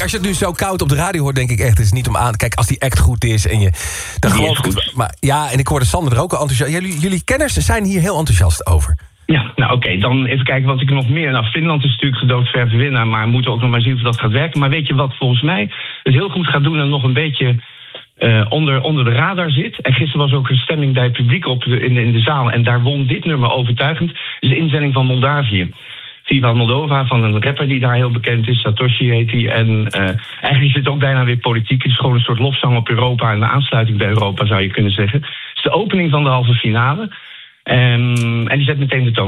als je het nu zo koud op de radio hoort, denk ik echt, het is niet om aan. Kijk, als die act goed is en je... Dan geloof ik het. Maar ja, en ik hoorde Sander er ook al enthousiast. Jullie kenners zijn hier heel enthousiast over. Ja, nou oké, dan even kijken wat ik nog meer... Nou, Finland is natuurlijk gedoodverfde winnaar, maar we moeten ook nog maar zien of dat gaat werken. Maar weet je wat volgens mij het heel goed gaat doen en nog een beetje onder de radar zit? En gisteren was ook een stemming bij het publiek in de zaal en daar won dit nummer overtuigend. Dus de inzending van Moldavië. Viva Moldova, van een rapper die daar heel bekend is, Satoshi heet hij. En eigenlijk is het ook bijna weer politiek. Het is gewoon een soort lofzang op Europa en de aansluiting bij Europa, zou je kunnen zeggen. Het is de opening van de halve finale. En die zet meteen de toon.